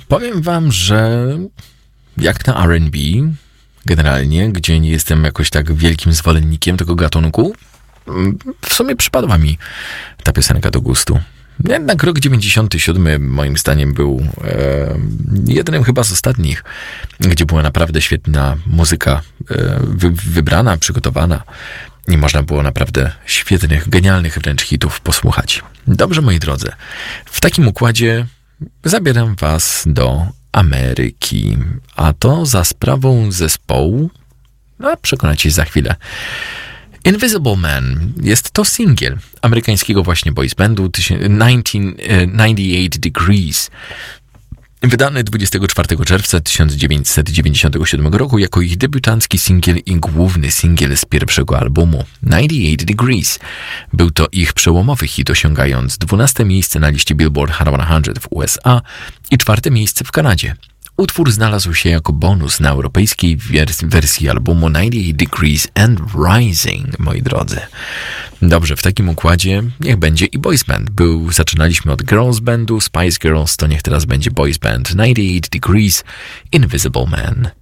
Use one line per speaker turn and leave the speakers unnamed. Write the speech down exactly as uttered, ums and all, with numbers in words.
Powiem wam, że jak na R and B, generalnie, gdzie nie jestem jakoś tak wielkim zwolennikiem tego gatunku, w sumie przypadła mi ta piosenka do gustu. Jednak rok dziewięćdziesiąty siódmy moim zdaniem był e, jednym chyba z ostatnich, gdzie była naprawdę świetna muzyka e, wy, wybrana, przygotowana i można było naprawdę świetnych, genialnych wręcz hitów posłuchać. Dobrze, moi drodzy, w takim układzie zabieram was do Ameryki, a to za sprawą zespołu, no przekonacie się za chwilę. Invisible Man jest to singiel amerykańskiego właśnie boys bandu dziewięćdziesiąt Degrees, wydany dwudziestego czwartego czerwca tysiąc dziewięćset dziewięćdziesiątego siódmego roku jako ich debiutancki singiel i główny singiel z pierwszego albumu dziewięćdziesiąt Degrees. Był to ich przełomowy hit, osiągając dwunaste miejsce na liście Billboard Hot sto w U S A i czwarte miejsce w Kanadzie. Utwór znalazł się jako bonus na europejskiej wers- wersji albumu dziewięćdziesiąt Degrees and Rising, moi drodzy. Dobrze, w takim układzie niech będzie i boys band. Był, zaczynaliśmy od girls bandu, Spice Girls, to niech teraz będzie boys band dziewięćdziesiąt Degrees, Invisible Man.